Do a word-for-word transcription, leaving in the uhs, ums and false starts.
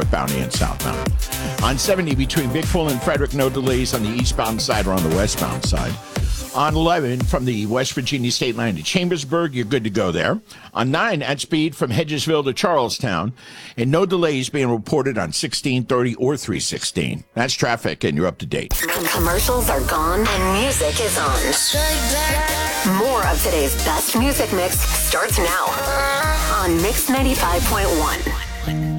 northbound and southbound. On seventy between Big Pool and Frederick, no delays on the eastbound side or on the westbound side. On eleven, from the West Virginia state line to Chambersburg, you're good to go there. On nine, at speed from Hedgesville to Charlestown, and no delays being reported on sixteen thirty or three sixteen. That's traffic, and you're up to date. Commercials are gone, and music is on. More of today's best music mix starts now on Mix ninety-five point one.